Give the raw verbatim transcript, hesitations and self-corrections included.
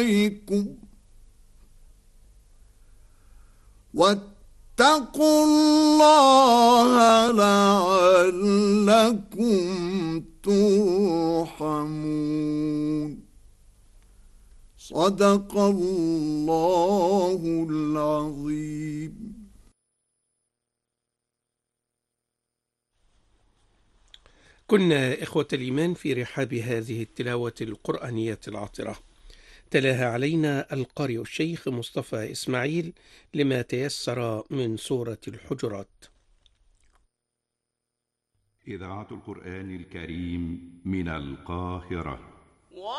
عليكم واتقوا الله لعلكم ترحمون. صدق الله العظيم. كنا إخوة الإيمان في رحاب هذه التلاوة القرآنية العطرة. تلاها علينا القارئ الشيخ مصطفى إسماعيل لما تيسر من سورة الحجرات. إذاعة القرآن الكريم من القاهرة.